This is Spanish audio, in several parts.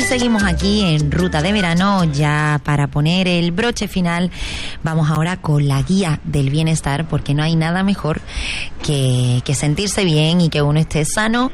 seguimos aquí en Ruta de Verano. Ya para poner el broche final, vamos ahora con la guía del bienestar, porque no hay nada mejor que sentirse bien y que uno esté sano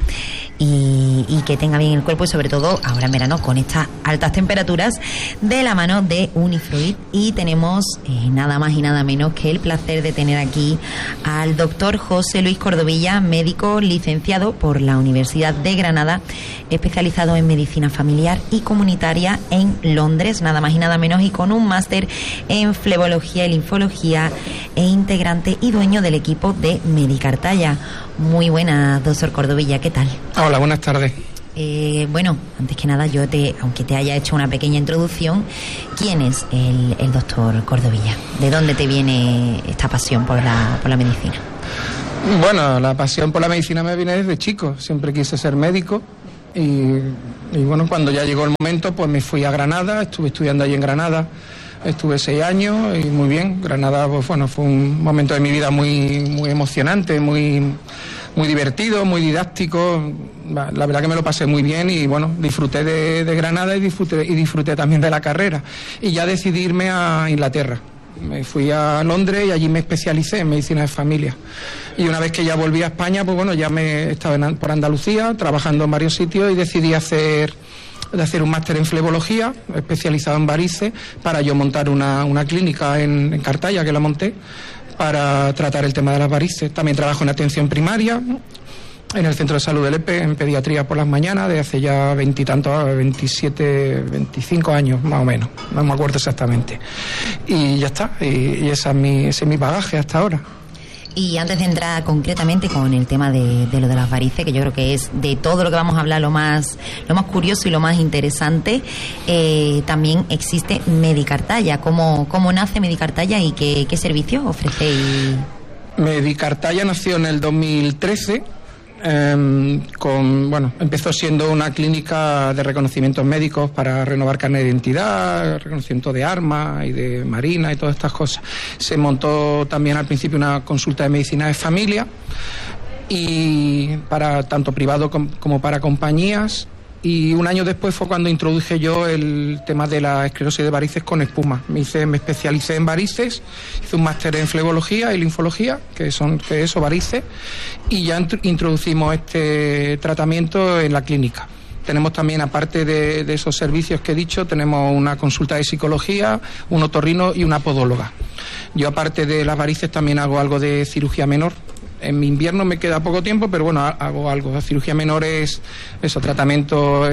y que tenga bien el cuerpo, y sobre todo ahora en verano con estas altas temperaturas, de la mano de Unifruit. Y tenemos nada más y nada menos que el placer de tener aquí al doctor José Luis Cordovilla, médico licenciado por la Universidad de Granada, especializado en medicina familiar y comunitaria en Londres, nada más y nada menos, y con un máster en flebología y linfología, e integrante y dueño del equipo de Medicartaya. Muy buenas, doctor Cordovilla, ¿qué tal? Hola, buenas tardes. Bueno, antes que nada, aunque te haya hecho una pequeña introducción, ¿quién es el doctor Cordovilla? ¿De dónde te viene esta pasión por la medicina? Bueno, la pasión por la medicina me viene desde chico. Siempre quise ser médico y bueno, cuando ya llegó el momento, pues me fui a Granada. Estuve estudiando allí en Granada, estuve 6 años y muy bien. Granada, pues bueno, fue un momento de mi vida muy emocionante, muy divertido, muy didáctico. La verdad que me lo pasé muy bien y bueno, disfruté de Granada y disfruté también de la carrera. Y ya decidí irme a Inglaterra. Me fui a Londres y allí me especialicé en medicina de familia. Y una vez que ya volví a España, pues bueno, ya me estaba por Andalucía, trabajando en varios sitios, y decidí hacer un máster en flebología, especializado en varices, para yo montar una clínica en Cartaya, que la monté, para tratar el tema de las varices. También trabajo en atención primaria, en el centro de salud del EPE, en pediatría por las mañanas, de hace ya 27, 25 años más o menos, no me acuerdo exactamente. Y ya está, y ese es mi bagaje hasta ahora. Y antes de entrar concretamente con el tema de lo de las varices, que yo creo que es de todo lo que vamos a hablar lo más curioso y lo más interesante, también existe Medicartaya. ¿Cómo nace Medicartaya y qué servicios ofrecéis? Medicartaya nació en el 2013. Empezó siendo una clínica de reconocimientos médicos para renovar carnet de identidad, reconocimiento de armas y de marina y todas estas cosas. Se montó también al principio una consulta de medicina de familia, y para tanto privado como para compañías. Y un año después fue cuando introduje yo el tema de la esclerosis de varices con espuma. Me especialicé en varices, hice un máster en flebología y linfología, que es varices, y ya introducimos este tratamiento en la clínica. Tenemos también, aparte de esos servicios que he dicho, tenemos una consulta de psicología, un otorrino y una podóloga. Yo, aparte de las varices, también hago algo de cirugía menor. En mi invierno me queda poco tiempo, pero bueno, hago algo. La cirugía menor es eso, tratamiento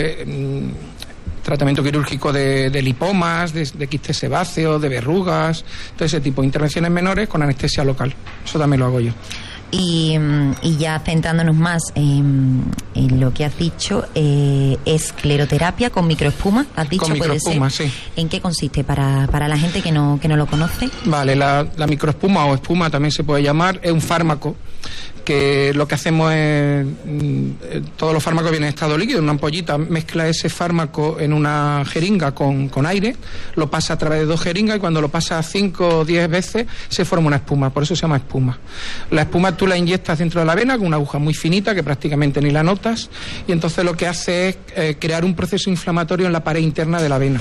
quirúrgico de lipomas, de quistes sebáceos, de verrugas, todo ese tipo de intervenciones menores con anestesia local. Eso también lo hago yo. Y ya centrándonos más en lo que has dicho, escleroterapia con microespuma, has dicho, con microespuma, sí. ¿En qué consiste para la gente que no lo conoce? Vale, la microespuma, o espuma también se puede llamar, es un fármaco que lo que hacemos es, todos los fármacos vienen en estado líquido, en una ampollita, mezcla ese fármaco en una jeringa con aire, lo pasa a través de 2 jeringas, y cuando lo pasa 5 o 10 veces se forma una espuma, por eso se llama espuma. La espuma tú la inyectas dentro de la vena con una aguja muy finita que prácticamente ni la notas, y entonces lo que hace es crear un proceso inflamatorio en la pared interna de la vena.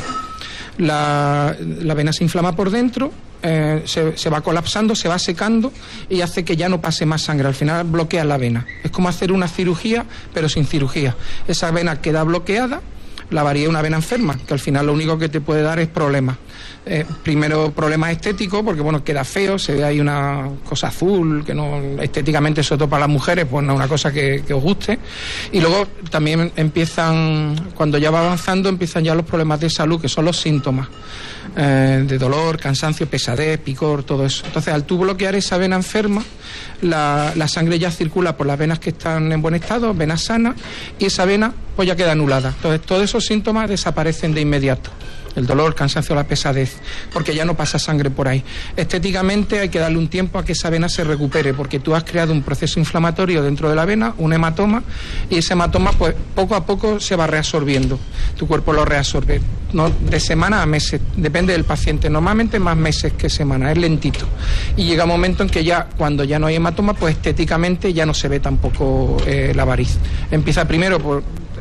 La vena se inflama por dentro, se va colapsando, se va secando y hace que ya no pase más sangre. Al final bloquea la vena. Es como hacer una cirugía, pero sin cirugía. Esa vena queda bloqueada. La varía es una vena enferma, que al final lo único que te puede dar es problemas. Primero, problemas estéticos, porque bueno, queda feo, se ve ahí una cosa azul, que no, estéticamente, sobre todo para las mujeres, pues no es una cosa que os guste. Y luego también cuando ya va avanzando, empiezan ya los problemas de salud, que son los síntomas de dolor, cansancio, pesadez, picor, todo eso. Entonces, al tú bloquear esa vena enferma, la sangre ya circula por las venas que están en buen estado, venas sanas, y esa vena pues ya queda anulada. Entonces, todos esos síntomas desaparecen de inmediato. El dolor, el cansancio, la pesadez, porque ya no pasa sangre por ahí. Estéticamente hay que darle un tiempo a que esa vena se recupere, porque tú has creado un proceso inflamatorio dentro de la vena, un hematoma, y ese hematoma pues poco a poco se va reabsorbiendo. Tu cuerpo lo reabsorbe, ¿no? De semana a meses, depende del paciente. Normalmente más meses que semanas, es lentito. Y llega un momento en que ya, cuando ya no hay hematoma, pues estéticamente ya no se ve tampoco la variz. Empieza primero por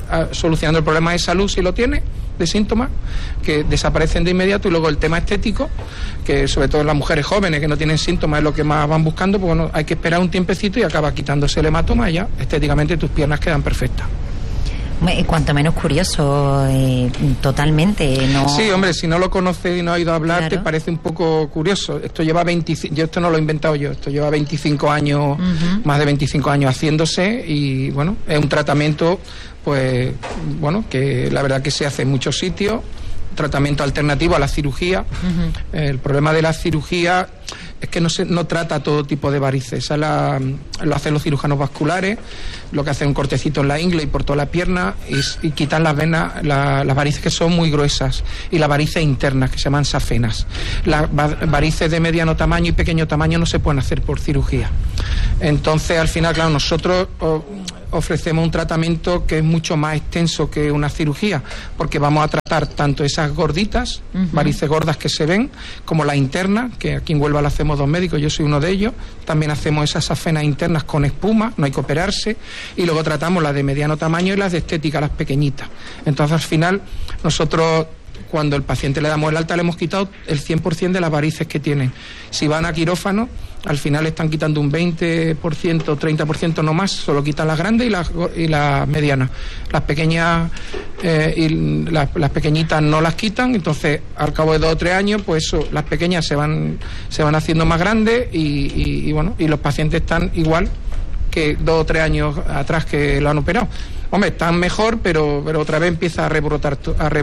solucionando el problema de salud si lo tiene, de síntomas, que desaparecen de inmediato, y luego el tema estético, que sobre todo en las mujeres jóvenes que no tienen síntomas es lo que más van buscando, pues bueno, hay que esperar un tiempecito y acaba quitándose el hematoma y ya estéticamente tus piernas quedan perfectas. Cuanto menos curioso, totalmente. No... Sí, hombre, si no lo conoces y no has ido a hablar, claro, te parece un poco curioso. Esto lleva 25, yo esto no lo he inventado yo, esto lleva 25 años, más de 25 años haciéndose, y bueno, es un tratamiento, pues bueno, que la verdad que se hace en muchos sitios, tratamiento alternativo a la cirugía. El problema de la cirugía es que no trata todo tipo de varices. Lo hacen los cirujanos vasculares, lo que hacen un cortecito en la ingle y por toda la pierna, y quitan las venas, las varices que son muy gruesas, y las varices internas, que se llaman safenas. Las varices de mediano tamaño y pequeño tamaño no se pueden hacer por cirugía. Entonces, al final, claro, nosotros ofrecemos un tratamiento que es mucho más extenso que una cirugía, porque vamos a tratar tanto esas gorditas, varices gordas que se ven, como las internas, que aquí en Huelva lo hacemos 2 médicos, yo soy uno de ellos. También hacemos esas safenas internas con espuma, no hay que operarse, y luego tratamos las de mediano tamaño y las de estética, las pequeñitas. Entonces, al final, nosotros, cuando el paciente le damos el alta, le hemos quitado el 100% de las varices que tienen. Si van a quirófano, al final le están quitando un 20%, 30% no más, solo quitan las grandes y las medianas. Las pequeñas y las pequeñitas no las quitan, entonces al cabo de 2 o 3 años, pues eso, las pequeñas se van haciendo más grandes, y bueno, y los pacientes están igual que 2 o 3 años atrás que lo han operado. Hombre, están mejor, pero otra vez empieza a rebrotar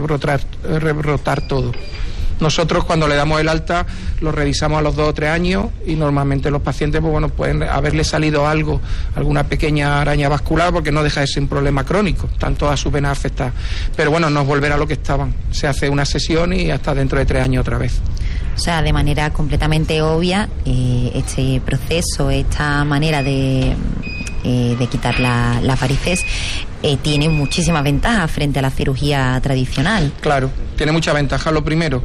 todo. Nosotros, cuando le damos el alta, lo revisamos a los 2 o 3 años, y normalmente los pacientes, pues bueno, pueden haberle salido alguna pequeña araña vascular, porque no deja de ser un problema crónico, están todas sus venas afectadas. Pero bueno, no es volver a lo que estaban. Se hace una sesión y hasta dentro de 3 años otra vez. O sea, de manera completamente obvia, este proceso, esta manera de quitar las varices tiene muchísimas ventajas frente a la cirugía tradicional. Claro, tiene muchas ventajas. Lo primero,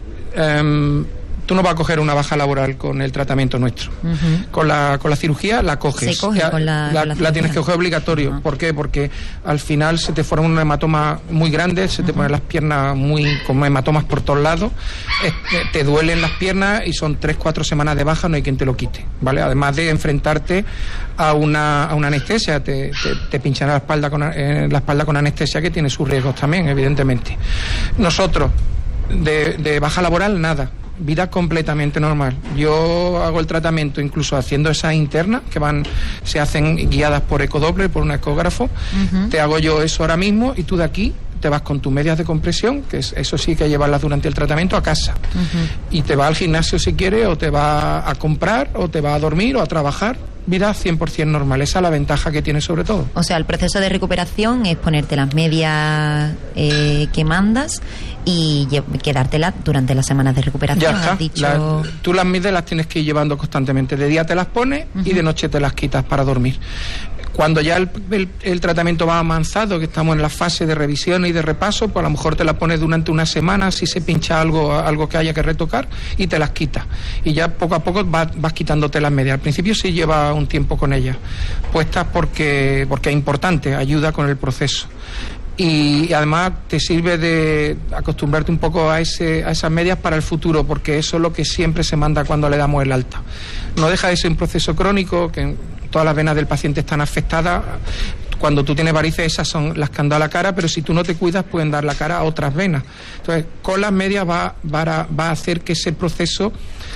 tú no vas a coger una baja laboral con el tratamiento nuestro. Con la cirugía la coges. Se coge con la tienes que coger obligatorio. ¿Por qué? Porque al final se te forma un hematoma muy grande, se te ponen las piernas como hematomas por todos lados, te duelen las piernas, y son 3-4 semanas de baja, no hay quien te lo quite, ¿vale? Además de enfrentarte a una anestesia, te pinchan la espalda con anestesia, que tiene sus riesgos también, evidentemente. Nosotros, de baja laboral, nada. Vida completamente normal. Yo hago el tratamiento incluso haciendo esas internas que se hacen guiadas por ecodoppler, por un ecógrafo. Te hago yo eso ahora mismo, y tú de aquí te vas con tus medias de compresión, que eso sí hay que llevarlas durante el tratamiento, a casa. Y te vas al gimnasio si quieres, o te vas a comprar, o te vas a dormir, o a trabajar. Vida 100% normal. Esa es la ventaja que tiene, sobre todo. O sea, el proceso de recuperación es ponerte las medias que mandas y quedártelas durante las semanas de recuperación. Ya está. Has dicho... Tú las medias las tienes que ir llevando constantemente. De día te las pones y de noche te las quitas para dormir. Cuando ya el tratamiento va avanzado, que estamos en la fase de revisión y de repaso, pues a lo mejor te la pones durante una semana, si se pincha algo que haya que retocar, y te las quitas. Y ya poco a poco vas quitándote las medias. Al principio sí lleva un tiempo con ellas puestas, porque es importante, ayuda con el proceso. Y además te sirve de acostumbrarte un poco a esas medias para el futuro, porque eso es lo que siempre se manda cuando le damos el alta. No deja de ser un proceso crónico, que todas las venas del paciente están afectadas. Cuando tú tienes varices, esas son las que han dado la cara, pero si tú no te cuidas, pueden dar la cara a otras venas. Entonces, con las medias va a hacer que ese proceso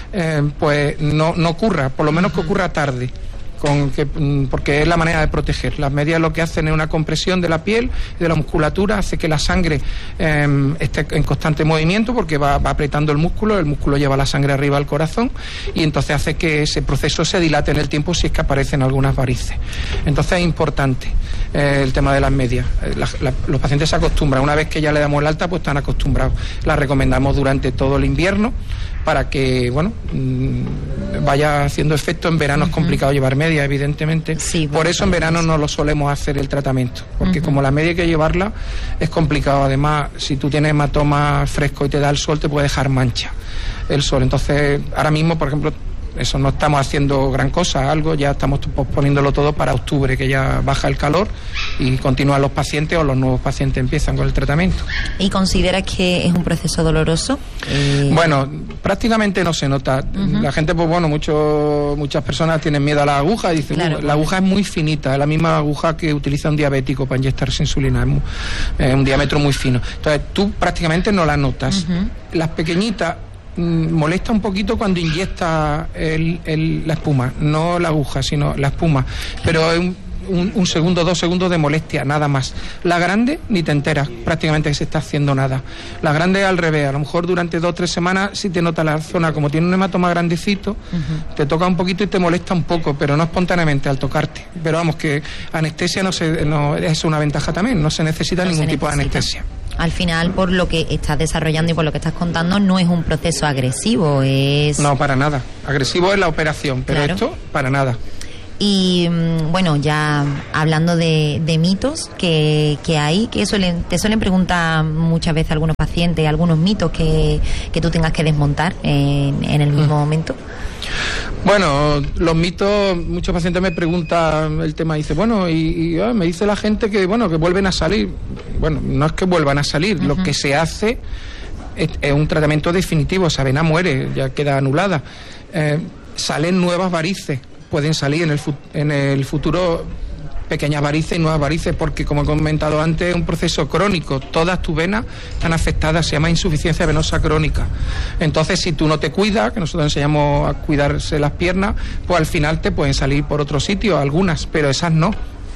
pues no ocurra, por lo menos que ocurra tarde. Porque es la manera de proteger. Las medias lo que hacen es una compresión de la piel y de la musculatura, hace que la sangre esté en constante movimiento, porque va apretando el músculo lleva la sangre arriba al corazón, y entonces hace que ese proceso se dilate en el tiempo si es que aparecen algunas varices. Entonces es importante el tema de las medias. Los pacientes se acostumbran, una vez que ya le damos el alta, pues están acostumbrados. Las recomendamos durante todo el invierno, para que, bueno, vaya haciendo efecto. En verano es complicado llevar media, evidentemente. Sí, por eso en verano no lo solemos hacer el tratamiento, porque como la media hay que llevarla, es complicado. Además, si tú tienes hematoma fresco y te da el sol, te puede dejar mancha el sol. Entonces, ahora mismo, por ejemplo, eso no estamos haciendo gran cosa, algo ya estamos posponiéndolo todo para octubre, que ya baja el calor y continúan los pacientes o los nuevos pacientes empiezan con el tratamiento. ¿Y consideras que es un proceso doloroso? Bueno, prácticamente no se nota. La gente, pues bueno, muchas personas tienen miedo a la aguja y dicen, claro, la aguja es muy finita, es la misma aguja que utiliza un diabético para inyectarse insulina, es un diámetro muy fino. Entonces tú prácticamente no la notas. Las pequeñitas molesta un poquito cuando inyecta la espuma, no la aguja, sino la espuma, pero es un segundo, 2 segundos de molestia, nada más. La grande ni te enteras prácticamente que se está haciendo nada. La grande al revés, a lo mejor durante 2 o 3 semanas sí te nota la zona, como tiene un hematoma grandecito, te toca un poquito y te molesta un poco, pero no espontáneamente al tocarte. Pero vamos, que anestesia no es una ventaja también, no se necesita ningún tipo de anestesia. Al final, por lo que estás desarrollando y por lo que estás contando, no es un proceso agresivo, es... No, para nada. Agresivo es la operación, pero claro, esto, para nada. Y bueno, ya hablando de mitos que hay, que te suelen preguntar muchas veces algunos pacientes, algunos mitos que tú tengas que desmontar en el mismo momento. Bueno, los mitos, muchos pacientes me preguntan el tema y dicen, bueno, y me dice la gente que vuelven a salir. Bueno, no es que vuelvan a salir, lo que se hace es un tratamiento definitivo, esa vena muere, ya queda anulada. Salen nuevas varices, pueden salir en el futuro pequeñas varices y nuevas varices, porque como he comentado antes, es un proceso crónico, todas tus venas están afectadas, se llama insuficiencia venosa crónica. Entonces, si tú no te cuidas, que nosotros enseñamos a cuidarse las piernas, pues al final te pueden salir por otro sitio, algunas, pero esas no.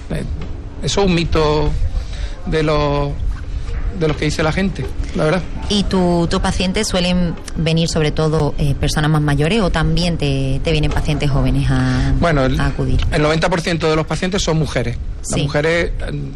Eso es un mito de los que dice la gente, la verdad. ¿Y tus pacientes suelen venir sobre todo personas más mayores o también te vienen pacientes jóvenes a acudir? El 90% de los pacientes son mujeres. Las mujeres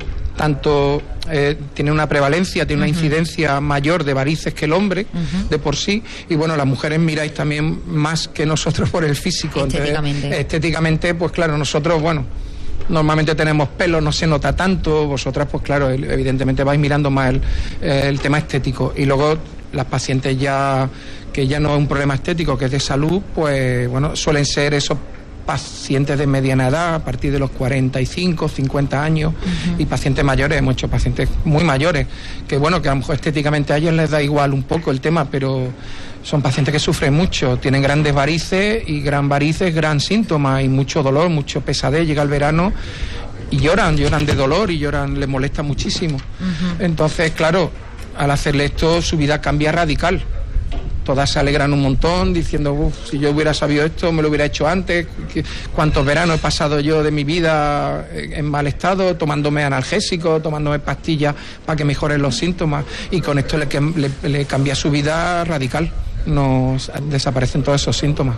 tanto tienen una prevalencia, tienen una incidencia mayor de varices que el hombre de por sí, y bueno, las mujeres miráis también más que nosotros por el físico. Estéticamente. Entonces, estéticamente, pues claro, nosotros, bueno, normalmente tenemos pelo, no se nota tanto, vosotras pues claro, evidentemente vais mirando más el tema estético, y luego las pacientes que ya no es un problema estético, que es de salud, pues bueno, suelen ser esos pacientes de mediana edad, a partir de los 45, 50 años, y pacientes mayores, muchos pacientes muy mayores, que bueno, que a lo mejor estéticamente a ellos les da igual un poco el tema, pero son pacientes que sufren mucho, tienen grandes varices, y gran síntoma, y mucho dolor, mucho pesadez, llega el verano y lloran de dolor, y les molesta muchísimo. Entonces, claro, al hacerle esto, su vida cambia radical. Todas se alegran un montón diciendo, si yo hubiera sabido esto, me lo hubiera hecho antes. Cuántos veranos he pasado yo de mi vida en mal estado, tomándome analgésicos, tomándome pastillas para que mejoren los síntomas, y con esto le cambia su vida radical. Desaparecen todos esos síntomas.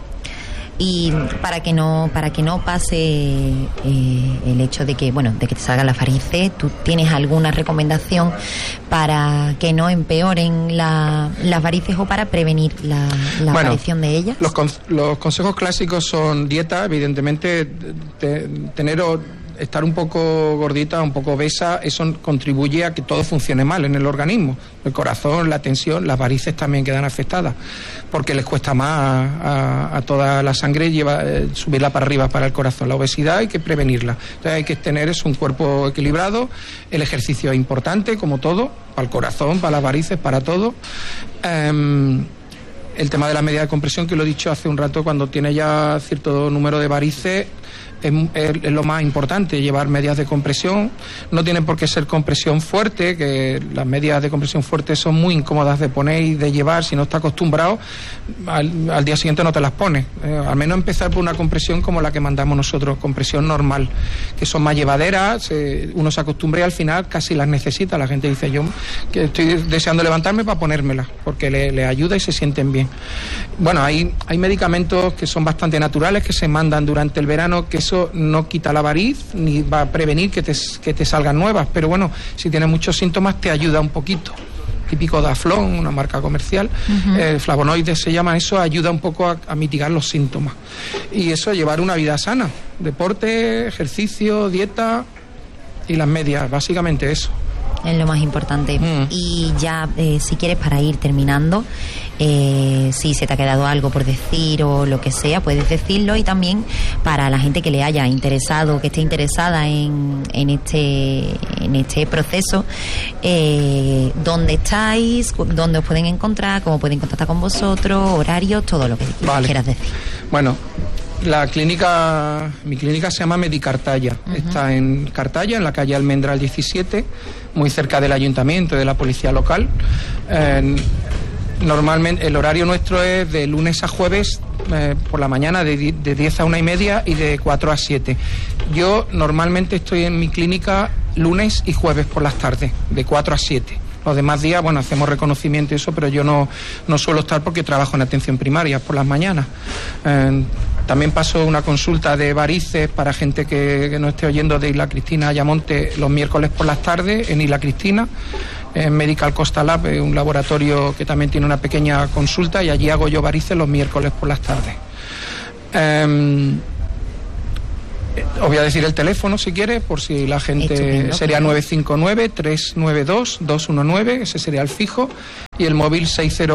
Y para que no pase el hecho de que te salgan las varices, ¿tú tienes alguna recomendación para que no empeoren las varices o para prevenir la aparición de ellas? Los consejos clásicos son dieta, evidentemente, estar un poco gordita, un poco obesa, eso contribuye a que todo funcione mal en el organismo. El corazón, la tensión, las varices también quedan afectadas, porque les cuesta más a toda la sangre subirla para arriba para el corazón. La obesidad hay que prevenirla. Entonces hay que tener un cuerpo equilibrado. El ejercicio es importante, como todo, para el corazón, para las varices, para todo. El tema de la media de compresión, que lo he dicho hace un rato, cuando tiene ya cierto número de varices, es lo más importante, llevar medias de compresión. No tienen por qué ser compresión fuerte, que las medias de compresión fuerte son muy incómodas de poner y de llevar. Si no está acostumbrado, al día siguiente no te las pones. Al menos empezar por una compresión como la que mandamos nosotros, compresión normal, que son más llevaderas, uno se acostumbra y al final casi las necesita. La gente dice, yo que estoy deseando levantarme para ponérmelas, porque le ayuda y se sienten bien. Bueno, hay medicamentos que son bastante naturales, que se mandan durante el verano, que eso no quita la variz ni va a prevenir que te salgan nuevas, pero bueno, si tienes muchos síntomas te ayuda un poquito. Típico Daflón, una marca comercial, flavonoides se llama, eso ayuda un poco a mitigar los síntomas. Y eso, llevar una vida sana, deporte, ejercicio, dieta y las medias, básicamente eso. Es lo más importante. Y ya, si quieres, para ir terminando, si se te ha quedado algo por decir o lo que sea, puedes decirlo. Y también para la gente que le haya interesado, que esté interesada en este proceso, dónde estáis, dónde os pueden encontrar, cómo pueden contactar con vosotros, horarios, todo lo que quieras decir. Bueno, mi clínica se llama Medicartaya. Está en Cartaya, en la calle Almendral 17, muy cerca del ayuntamiento y de la policía local. Normalmente el horario nuestro es de lunes a jueves por la mañana de 10 a 1:30 y de 4 a 7. Yo normalmente estoy en mi clínica lunes y jueves por las tardes, de 4 a 7. Los demás días, bueno, hacemos reconocimiento y eso, pero yo no suelo estar porque trabajo en atención primaria por las mañanas. También paso una consulta de varices para gente que no esté oyendo, de Isla Cristina Ayamonte, los miércoles por las tardes en Isla Cristina. En Medical Costa Lab, un laboratorio que también tiene una pequeña consulta, y allí hago yo varices los miércoles por las tardes. Os voy a decir el teléfono si quieres, por si la gente... Estupendo. Sería 959-392-219, ese sería el fijo, y el móvil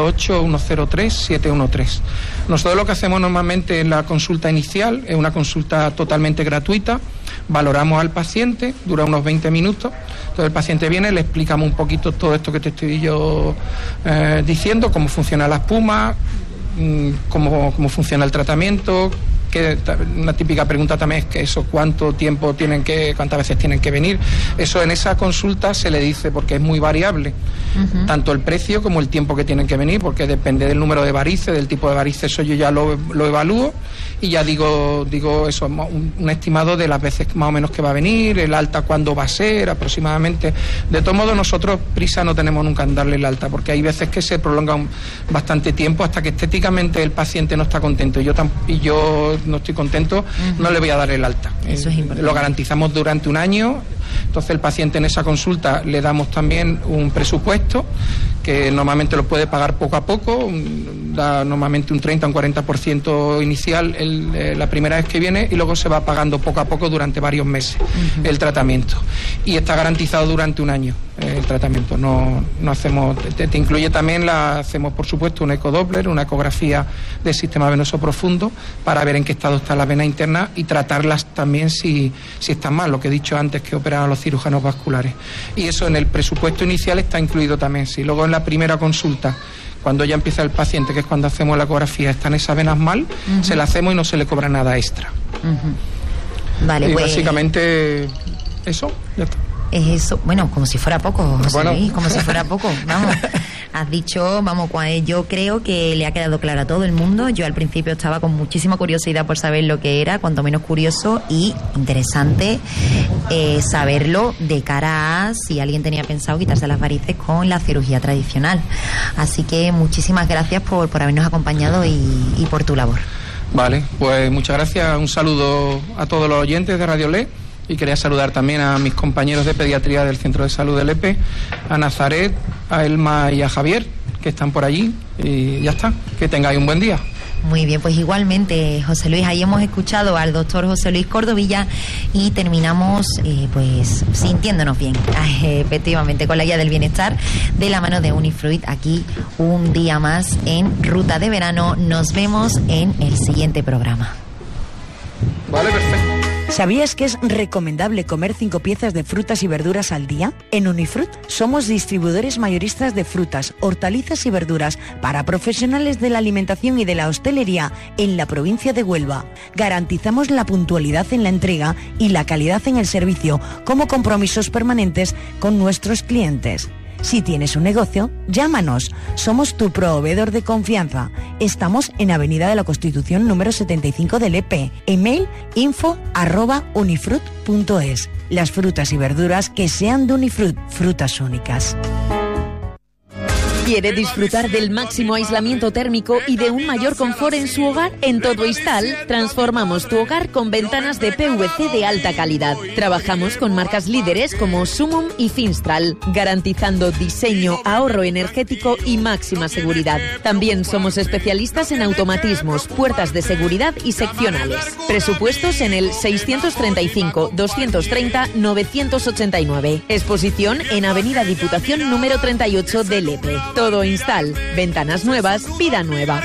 608-103-713. Nosotros lo que hacemos normalmente en la consulta inicial es una consulta totalmente gratuita. Valoramos al paciente, dura unos 20 minutos. Entonces el paciente viene, le explicamos un poquito todo esto que te estoy yo diciendo, cómo funciona la espuma, cómo funciona el tratamiento. Que una típica pregunta también es que eso, cuántas veces tienen que venir. Eso en esa consulta se le dice, porque es muy variable, tanto el precio como el tiempo que tienen que venir, porque depende del número de varices, del tipo de varices. Eso yo ya lo evalúo y ya digo eso, un estimado de las veces más o menos que va a venir, el alta cuándo va a ser aproximadamente. De todos modos, nosotros prisa no tenemos nunca en darle el alta, porque hay veces que se prolonga bastante tiempo hasta que estéticamente el paciente no está contento, y yo no estoy contento, no le voy a dar el alta. Eso es importante. Lo garantizamos durante un año. Entonces el paciente en esa consulta le damos también un presupuesto que normalmente lo puede pagar poco a poco, da normalmente un 30 o un 40% inicial la primera vez que viene, y luego se va pagando poco a poco durante varios meses el tratamiento, y está garantizado durante un año el tratamiento. No hacemos, te incluye también, hacemos por supuesto un ecodoppler, una ecografía del sistema venoso profundo para ver en qué estado está la vena interna y tratarlas también si están mal, lo que he dicho antes, que operan a los cirujanos vasculares. Y eso en el presupuesto inicial está incluido también. Si luego en la primera consulta, cuando ya empieza el paciente, que es cuando hacemos la ecografía, están esas venas mal, se la hacemos y no se le cobra nada extra. Vale, y pues básicamente eso, ya está. Es eso, bueno, como si fuera poco, José Luis, como si fuera poco, vamos. Has dicho, yo creo que le ha quedado claro a todo el mundo. Yo al principio estaba con muchísima curiosidad por saber lo que era, cuanto menos curioso, y interesante saberlo de cara a si alguien tenía pensado quitarse las varices con la cirugía tradicional. Así que muchísimas gracias por habernos acompañado y por tu labor. Vale, pues muchas gracias, un saludo a todos los oyentes de Radio Le. Y quería saludar también a mis compañeros de pediatría del Centro de Salud de Lepe, a Nazaret, a Elma y a Javier, que están por allí. Y ya está, que tengáis un buen día. Muy bien, pues igualmente, José Luis, ahí hemos escuchado al doctor José Luis Cordovilla y terminamos pues sintiéndonos bien, efectivamente, con la guía del bienestar de la mano de Unifruit, aquí un día más en Ruta de Verano. Nos vemos en el siguiente programa. Vale, perfecto. ¿Sabías que es recomendable comer 5 piezas de frutas y verduras al día? En Unifruit somos distribuidores mayoristas de frutas, hortalizas y verduras para profesionales de la alimentación y de la hostelería en la provincia de Huelva. Garantizamos la puntualidad en la entrega y la calidad en el servicio como compromisos permanentes con nuestros clientes. Si tienes un negocio, llámanos. Somos tu proveedor de confianza. Estamos en Avenida de la Constitución número 75 del EP. Email info@unifruit.es. Las frutas y verduras que sean de Unifruit, frutas únicas. ¿Quiere disfrutar del máximo aislamiento térmico y de un mayor confort en su hogar? En Todo Instal transformamos tu hogar con ventanas de PVC de alta calidad. Trabajamos con marcas líderes como Sumum y Finstral, garantizando diseño, ahorro energético y máxima seguridad. También somos especialistas en automatismos, puertas de seguridad y seccionales. Presupuestos en el 635 230 989. Exposición en Avenida Diputación número 38 de Lepe. Todo Instal. Ventanas nuevas, vida nueva.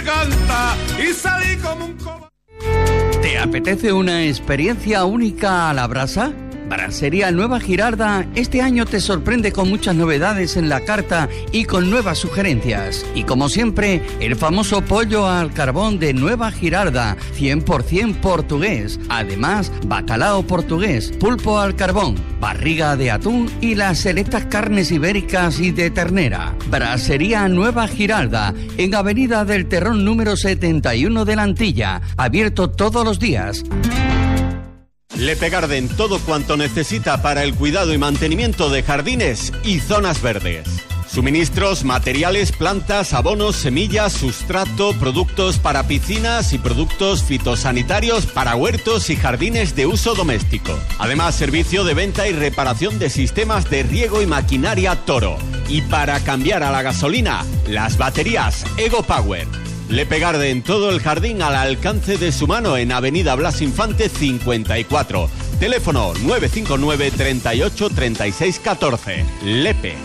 ¿Te apetece una experiencia única a la brasa? Brasería Nueva Girarda este año te sorprende con muchas novedades en la carta y con nuevas sugerencias. Y como siempre, el famoso pollo al carbón de Nueva Girarda, 100% portugués. Además, bacalao portugués, pulpo al carbón, barriga de atún y las selectas carnes ibéricas y de ternera. Brasería Nueva Girarda, en Avenida del Terrón número 71 de la Antilla, abierto todos los días. Lepe Garden, todo cuanto necesita para el cuidado y mantenimiento de jardines y zonas verdes. Suministros, materiales, plantas, abonos, semillas, sustrato, productos para piscinas y productos fitosanitarios para huertos y jardines de uso doméstico. Además, servicio de venta y reparación de sistemas de riego y maquinaria Toro. Y para cambiar a la gasolina, las baterías Ego Power. Lepe Garden, todo el jardín al alcance de su mano en Avenida Blas Infante 54. Teléfono 959 38 36 14. Lepe.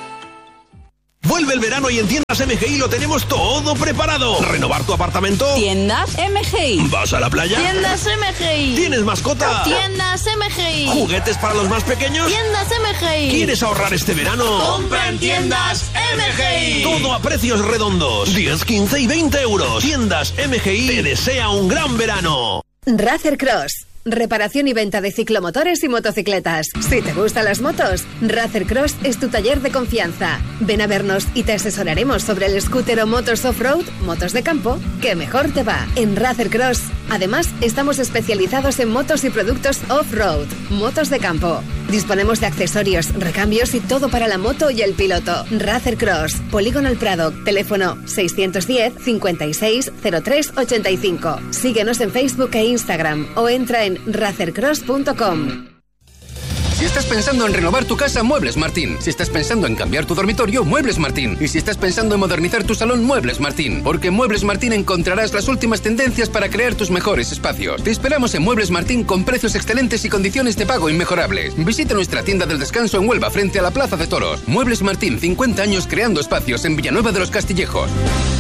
Vuelve el verano y en Tiendas MGI lo tenemos todo preparado. ¿Renovar tu apartamento? Tiendas MGI. ¿Vas a la playa? Tiendas MGI. ¿Tienes mascota? Tiendas MGI. ¿Juguetes para los más pequeños? Tiendas MGI. ¿Quieres ahorrar este verano? ¡Compra en Tiendas MGI! Todo a precios redondos. 10, 15 y 20 euros. Tiendas MGI te desea un gran verano. Racer Cross. Reparación y venta de ciclomotores y motocicletas. Si te gustan las motos, Racer Cross es tu taller de confianza. Ven a vernos y te asesoraremos sobre el scooter o motos off-road, motos de campo, que mejor te va. En Racer Cross, además, estamos especializados en motos y productos off-road, motos de campo. Disponemos de accesorios, recambios y todo para la moto y el piloto. Racer Cross, Polígono El Prado, teléfono 610 56 03 85. Síguenos en Facebook e Instagram o entra en racercross.com. Si estás pensando en renovar tu casa, Muebles Martín. Si estás pensando en cambiar tu dormitorio, Muebles Martín. Y si estás pensando en modernizar tu salón, Muebles Martín. Porque en Muebles Martín encontrarás las últimas tendencias para crear tus mejores espacios. Te esperamos en Muebles Martín con precios excelentes y condiciones de pago inmejorables. Visita nuestra tienda del descanso en Huelva frente a la Plaza de Toros. Muebles Martín, 50 años creando espacios en Villanueva de los Castillejos.